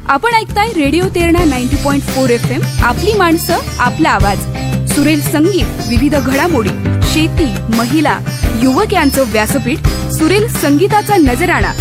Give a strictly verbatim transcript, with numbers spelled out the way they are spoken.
आपण ऐकताय radio Terna ninety point four F M. आपली माणसं, आपला आवाज. सुरेल संगीत, विविध घडामोडी, शेती, महिला, युवक यांचं व्यासपीठ. सुरेल संगीताचा नजराणा.